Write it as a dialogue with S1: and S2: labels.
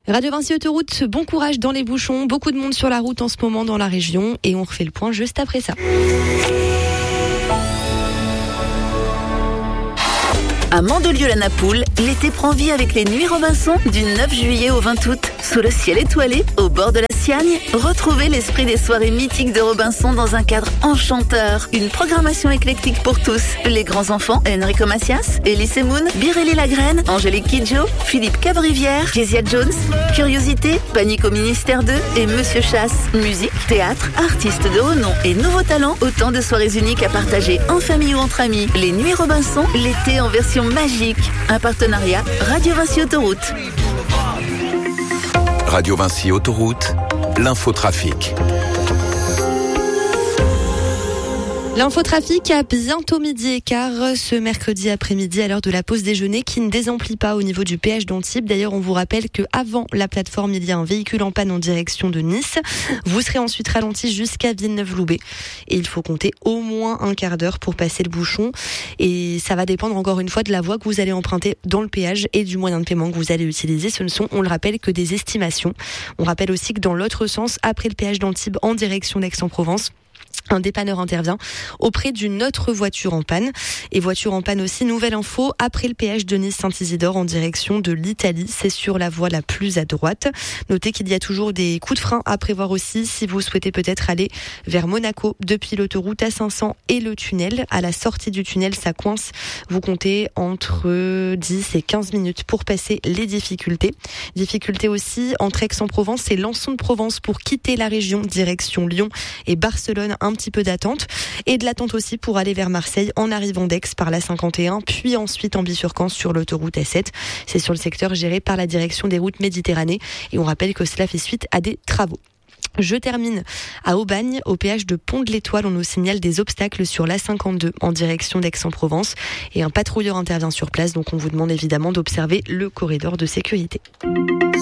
S1: Radio Vinci Autoroute, bon courage dans les bouchons, beaucoup de monde sur la route en ce moment dans la région et on refait le point juste après ça.
S2: À Mandelieu-la-Napoule, l'été prend vie avec les Nuits Robinson du 9 juillet au 20 août. Sous le ciel étoilé, au bord de la Siagne, retrouvez l'esprit des soirées mythiques de Robinson dans un cadre enchanteur. Une programmation éclectique pour tous. Les grands enfants, Enrico Macias, Elise Moon, Birelli Lagraine, Angélique Kidjo, Philippe Cabrivière, Kezia Jones, Curiosité, Panique au Ministère 2 et Monsieur Chasse. Musique, théâtre, artistes de haut nom et nouveaux talents, autant de soirées uniques à partager en famille ou entre amis. Les Nuits Robinson, l'été en version magique. Un partenariat Radio Vinci Autoroute.
S3: Radio Vinci Autoroute, l'infotrafic.
S1: L'infotrafic à bientôt midi et quart ce mercredi après-midi à l'heure de la pause déjeuner qui ne désemplit pas au niveau du péage d'Antibes. D'ailleurs, on vous rappelle qu'avant la plateforme, il y a un véhicule en panne en direction de Nice. Vous serez ensuite ralenti jusqu'à Villeneuve-Loubet et il faut compter au moins un quart d'heure pour passer le bouchon. Et ça va dépendre encore une fois de la voie que vous allez emprunter dans le péage et du moyen de paiement que vous allez utiliser. Ce ne sont, on le rappelle, que des estimations. On rappelle aussi que dans l'autre sens, après le péage d'Antibes en direction d'Aix-en-Provence, un dépanneur intervient auprès d'une autre voiture en panne. Et voiture en panne aussi, nouvelle info, après le péage de Nice-Saint-Isidore en direction de l'Italie. C'est sur la voie la plus à droite. Notez qu'il y a toujours des coups de frein à prévoir aussi si vous souhaitez peut-être aller vers Monaco depuis l'autoroute A500 et le tunnel. À la sortie du tunnel, ça coince. Vous comptez entre 10 et 15 minutes pour passer les difficultés. Difficultés aussi entre Aix-en-Provence et Lançon-de-Provence pour quitter la région direction Lyon et Barcelone. Un petit peu d'attente et de l'attente aussi pour aller vers Marseille en arrivant d'Aix par la 51 puis ensuite en bifurquant sur l'autoroute A7. C'est sur le secteur géré par la direction des routes Méditerranée et on rappelle que cela fait suite à des travaux. Je termine à Aubagne, au péage de Pont de l'Étoile. On nous signale des obstacles sur l'A52 en direction d'Aix-en-Provence et un patrouilleur intervient sur place. Donc on vous demande évidemment d'observer le corridor de sécurité.